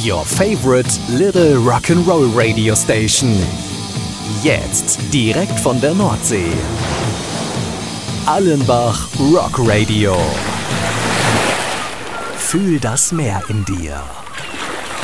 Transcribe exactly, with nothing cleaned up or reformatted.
Your favorite little rock'n'roll radio station. Jetzt direkt von der Nordsee. Allenbach Rock Radio. Fühl das Meer in dir.